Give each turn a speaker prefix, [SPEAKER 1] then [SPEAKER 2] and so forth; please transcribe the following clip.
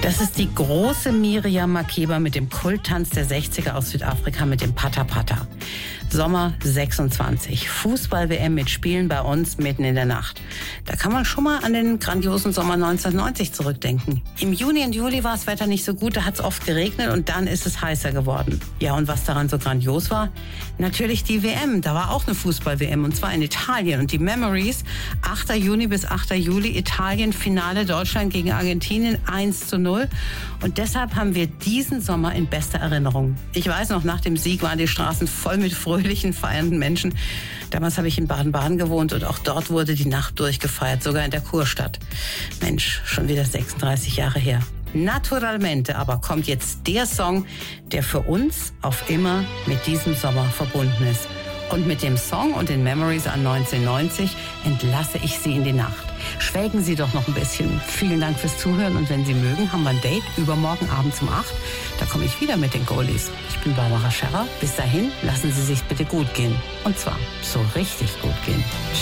[SPEAKER 1] Das ist die große Miriam Makeba mit dem Kulttanz der 60er aus Südafrika mit dem Pata Pata. Sommer 26. Fußball-WM mit Spielen bei uns mitten in der Nacht. Da kann man schon mal an den grandiosen Sommer 1990 zurückdenken. Im Juni und Juli war das Wetter nicht so gut, da hat es oft geregnet und dann ist es heißer geworden. Ja, und was daran so grandios war? Natürlich die WM. Da war auch eine Fußball-WM und zwar in Italien. Und die Memories, 8. Juni bis 8. Juli, Italien, Finale Deutschland gegen Argentinien 1:0. Und deshalb haben wir diesen Sommer in bester Erinnerung. Ich weiß noch, nach dem Sieg waren die Straßen voll mit fröhlichen, feiernden Menschen. Damals habe ich in Baden-Baden gewohnt und auch dort wurde die Nacht durchgefeiert, sogar in der Kurstadt. Mensch, schon wieder 36 Jahre her. Naturalmente aber kommt jetzt der Song, der für uns auf immer mit diesem Sommer verbunden ist. Und mit dem Song und den Memories an 1990 entlasse ich Sie in die Nacht. Schwelgen Sie doch noch ein bisschen. Vielen Dank fürs Zuhören und wenn Sie mögen, haben wir ein Date übermorgen Abend um 8. Da komme ich wieder mit den Goldies. Ich bin Barbara Scherrer. Bis dahin, lassen Sie sich bitte gut gehen. Und zwar so richtig gut gehen. Tschüss.